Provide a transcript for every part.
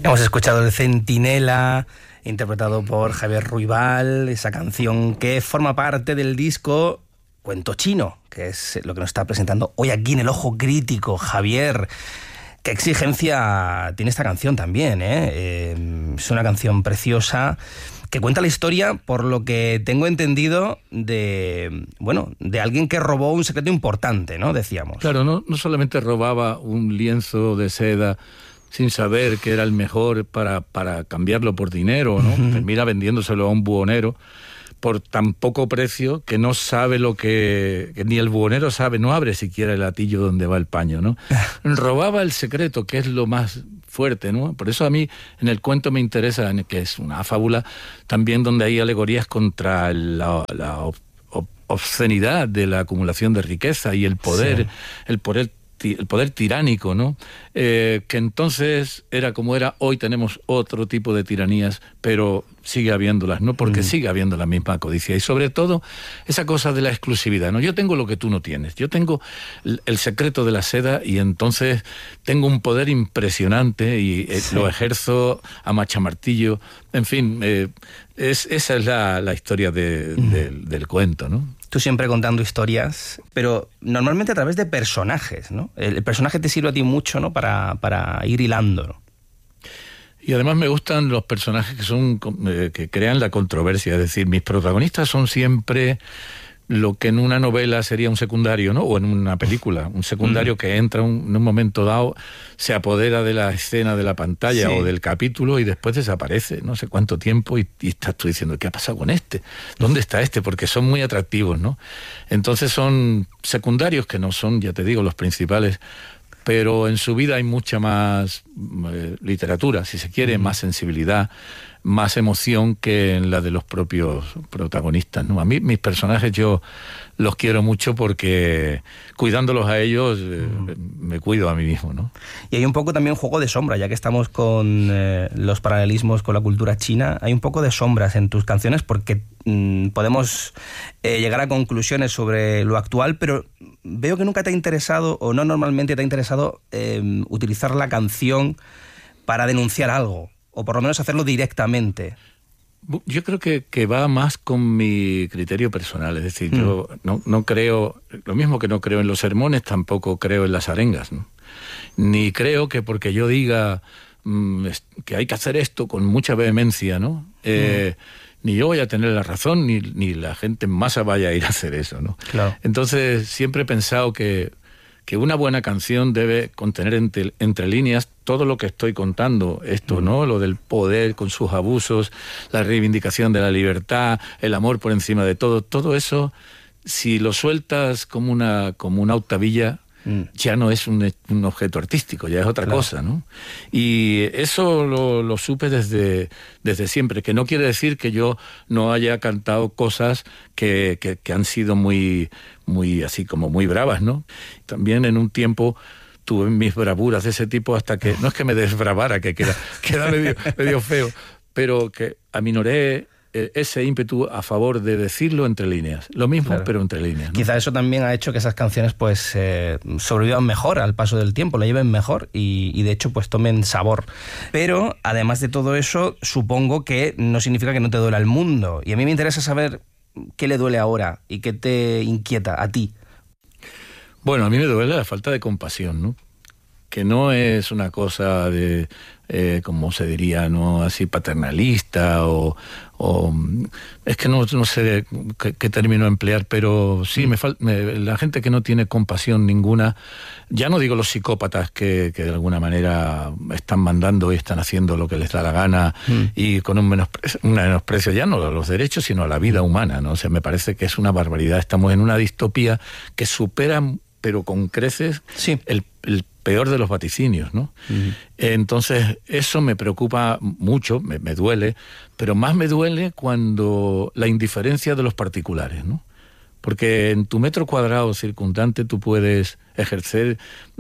Hemos escuchado El Centinela, interpretado por Javier Ruibal, esa canción que forma parte del disco Cuento Chino, que es lo que nos está presentando hoy aquí en El Ojo Crítico. Javier, qué exigencia tiene esta canción también, ¿eh? Es una canción preciosa que cuenta la historia, por lo que tengo entendido, de alguien que robó un secreto importante, ¿no? Decíamos. Claro, no solamente robaba un lienzo de seda sin saber que era el mejor para cambiarlo por dinero, ¿no? Termina vendiéndoselo a un buhonero por tan poco precio que no sabe que ni el buhonero sabe, no abre siquiera el atillo donde va el paño, ¿no? Robaba el secreto, que es lo más fuerte, ¿no? Por eso a mí en el cuento me interesa, que es una fábula también donde hay alegorías contra la obscenidad de la acumulación de riqueza y el poder, sí. El poder tiránico, ¿no? Que entonces era como era, hoy tenemos otro tipo de tiranías, pero sigue habiéndolas, ¿no? Porque sigue habiendo la misma codicia. Y sobre todo, esa cosa de la exclusividad, ¿no? Yo tengo lo que tú no tienes. Yo tengo el secreto de la seda y entonces tengo un poder impresionante y lo ejerzo a machamartillo. En fin, esa es la historia del cuento, ¿no? Tú siempre contando historias, pero normalmente a través de personajes, ¿no? El personaje te sirve a ti mucho, ¿no? Para ir hilando, ¿no? Y además me gustan los personajes que crean la controversia. Es decir, mis protagonistas son siempre lo que en una novela sería un secundario, ¿no? O en una película, un secundario que entra en un momento dado, se apodera de la escena de la pantalla o del capítulo y después desaparece, no sé cuánto tiempo, y estás tú diciendo, ¿qué ha pasado con este? ¿Dónde está este? Porque son muy atractivos, ¿no? Entonces son secundarios que no son, ya te digo, los principales, pero en su vida hay mucha más literatura, si se quiere, más sensibilidad, más emoción que en la de los propios protagonistas, ¿no? A mí, mis personajes, yo los quiero mucho porque cuidándolos a ellos me cuido a mí mismo, ¿no? Y hay un poco también juego de sombra, ya que estamos con los paralelismos con la cultura china, hay un poco de sombras en tus canciones porque podemos llegar a conclusiones sobre lo actual, pero veo que nunca te ha interesado, o no normalmente te ha interesado, utilizar la canción para denunciar algo, o por lo menos hacerlo directamente. Yo creo que va más con mi criterio personal, es decir, yo no creo, lo mismo que no creo en los sermones, tampoco creo en las arengas, ¿no? Ni creo que porque yo diga que hay que hacer esto con mucha vehemencia, ¿no? Ni yo voy a tener la razón, ni la gente en masa vaya a ir a hacer eso, ¿no? Claro. Entonces siempre he pensado que una buena canción debe contener entre líneas todo lo que estoy contando, esto, ¿no? Lo del poder con sus abusos, la reivindicación de la libertad, el amor por encima de todo eso, si lo sueltas como una octavilla, ya no es un objeto artístico, ya es otra cosa, ¿no? Y eso lo supe desde siempre, que no quiere decir que yo no haya cantado cosas que han sido muy así como muy bravas, ¿no? También en un tiempo tuve mis bravuras de ese tipo hasta que, no es que me desbravara, que queda medio feo, pero que aminoré ese ímpetu a favor de decirlo entre líneas. Lo mismo, claro, pero entre líneas, ¿no? Quizá eso también ha hecho que esas canciones pues sobrevivan mejor al paso del tiempo, la lleven mejor y de hecho pues tomen sabor. Pero además de todo eso, supongo que no significa que no te duela el mundo. Y a mí me interesa saber qué le duele ahora y qué te inquieta a ti. Bueno, a mí me duele la falta de compasión, ¿no? Que no es una cosa de, como se diría, no así paternalista o es que no sé qué término emplear, pero sí, la gente que no tiene compasión ninguna, ya no digo los psicópatas que de alguna manera están mandando y están haciendo lo que les da la gana y con un menosprecio ya no a los derechos, sino a la vida humana, ¿no? O sea, me parece que es una barbaridad. Estamos en una distopía que supera, pero con creces, el peor de los vaticinios, ¿no? Entonces, eso me preocupa mucho, me duele, pero más me duele cuando la indiferencia de los particulares, ¿no? Porque en tu metro cuadrado circundante tú puedes ejercer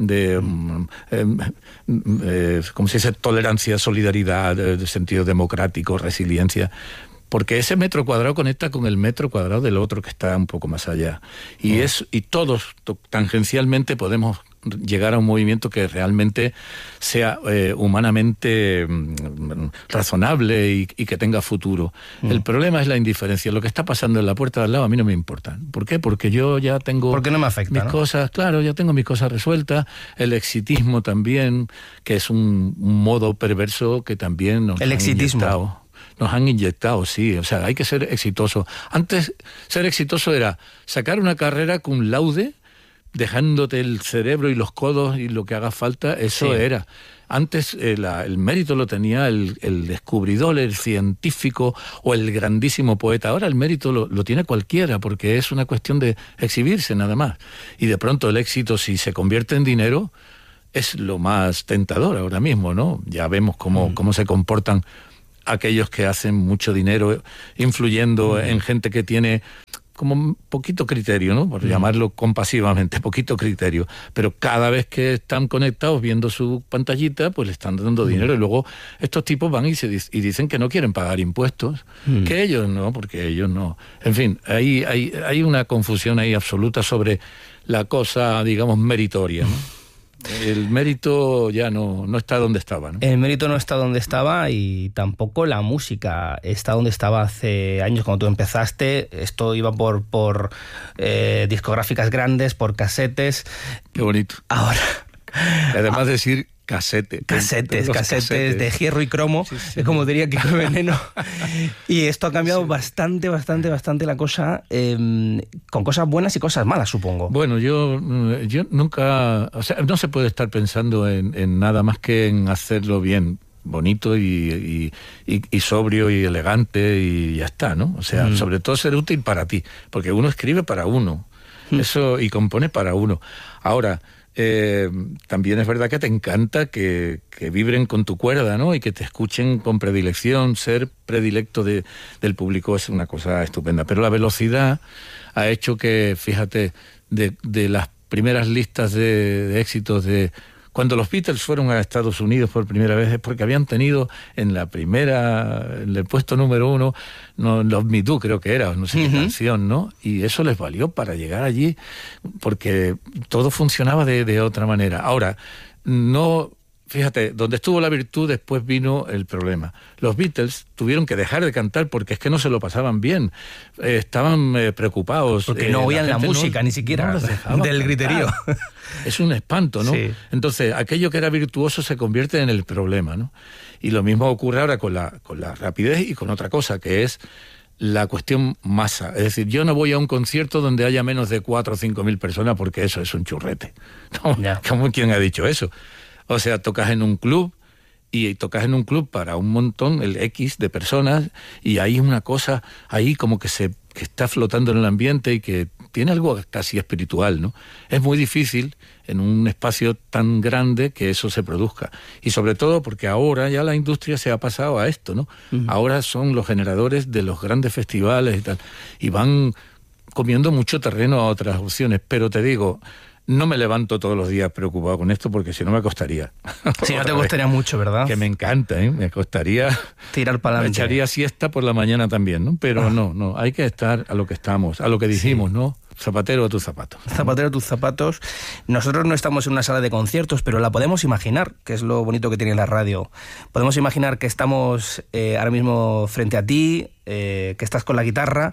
como se dice, tolerancia, solidaridad, de sentido democrático, resiliencia, porque ese metro cuadrado conecta con el metro cuadrado del otro que está un poco más allá. Y todos tangencialmente podemos llegar a un movimiento que realmente sea humanamente razonable y que tenga futuro. El problema es la indiferencia. Lo que está pasando en la puerta de al lado a mí no me importa. ¿Por qué? Porque yo ya tengo porque no me afecta, mis ¿no? cosas, claro, ya tengo mis cosas resueltas. El exitismo también, que es un modo perverso que también nos el exitismo. Nos han inyectado, sí. O sea, hay que ser exitoso. Antes, ser exitoso era sacar una carrera cum laude, dejándote el cerebro y los codos y lo que haga falta, eso Sí. era. Antes el mérito lo tenía el descubridor, el científico o el grandísimo poeta. Ahora el mérito lo tiene cualquiera, porque es una cuestión de exhibirse nada más. Y de pronto el éxito, si se convierte en dinero, es lo más tentador ahora mismo, ¿no? Ya vemos cómo se comportan aquellos que hacen mucho dinero influyendo en gente que tiene como un poquito criterio, ¿no? Por llamarlo compasivamente, poquito criterio. Pero cada vez que están conectados viendo su pantallita, pues le están dando dinero. Y luego estos tipos van y dicen que no quieren pagar impuestos, que ellos no, porque ellos no. En fin, hay una confusión ahí absoluta sobre la cosa, digamos, meritoria, ¿no? El mérito ya no está donde estaba, ¿no? El mérito no está donde estaba y tampoco la música está donde estaba hace años cuando tú empezaste. Esto iba por discográficas grandes, por casetes. Qué bonito. Ahora... Además de decir casetes de hierro y cromo, sí. Como diría Kiko Veneno. Y esto ha cambiado bastante la cosa, con cosas buenas y cosas malas, supongo. Bueno, yo nunca... O sea, no se puede estar pensando en nada más que en hacerlo bien, bonito y sobrio y elegante y ya está, ¿no? O sea, sobre todo ser útil para ti, porque uno escribe para uno, eso, y compone para uno. Ahora... también es verdad que te encanta que vibren con tu cuerda, ¿no? Y que te escuchen con predilección. Ser predilecto del público es una cosa estupenda. Pero la velocidad ha hecho que, fíjate, de las primeras listas de éxitos de... Cuando los Beatles fueron a Estados Unidos por primera vez es porque habían tenido en el puesto número 1, Love Me Do creo que era, no sé qué canción, ¿no? Y eso les valió para llegar allí, porque todo funcionaba de otra manera. Ahora, no... Fíjate, donde estuvo la virtud, después vino el problema. Los Beatles tuvieron que dejar de cantar porque es que no se lo pasaban bien. Estaban preocupados. Porque no oían la música, ni siquiera del griterío. Es un espanto, ¿no? Sí. Entonces, aquello que era virtuoso se convierte en el problema, ¿no? Y lo mismo ocurre ahora con la rapidez y con otra cosa, que es la cuestión masa. Es decir, yo no voy a un concierto donde haya menos de 4 o 5 mil personas porque eso es un churrete. ¿No? ¿Cómo quién ha dicho eso? O sea, tocas en un club y tocas en un club para un montón, el X de personas, y hay una cosa ahí como que está flotando en el ambiente y que tiene algo casi espiritual, ¿no? Es muy difícil en un espacio tan grande que eso se produzca. Y sobre todo porque ahora ya la industria se ha pasado a esto, ¿no? Ahora son los generadores de los grandes festivales y tal, y van comiendo mucho terreno a otras opciones. Pero te digo... No me levanto todos los días preocupado con esto porque si no me costaría. Si no te costaría mucho, ¿verdad? Que me encanta, ¿eh? Me costaría... Tirar para adelante. Me echaría siesta por la mañana también, ¿no? Pero no, hay que estar a lo que estamos, a lo que dijimos, ¿no? Zapatero a tus zapatos. Zapatero a tus zapatos. Nosotros no estamos en una sala de conciertos, pero la podemos imaginar, que es lo bonito que tiene la radio. Podemos imaginar que estamos ahora mismo frente a ti, que estás con la guitarra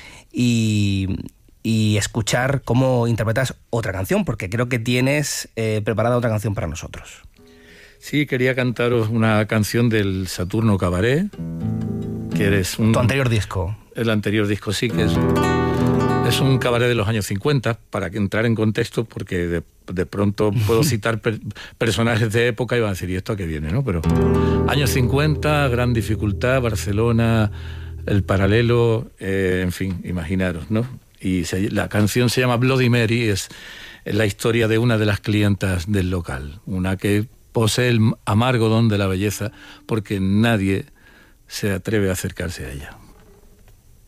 y escuchar cómo interpretas otra canción, porque creo que tienes preparada otra canción para nosotros. Sí, quería cantaros una canción del Saturno Cabaret, que eres un... Tu anterior disco. El anterior disco, sí, que es un cabaret de los años 50, para que entrar en contexto, porque de pronto puedo citar personajes de época y van a decir, ¿y esto a qué viene, no? Pero años 50, gran dificultad, Barcelona, el paralelo, en fin, imaginaros, ¿no? Y la canción se llama Bloody Mary, es la historia de una de las clientas del local, una que posee el amargo don de la belleza porque nadie se atreve a acercarse a ella.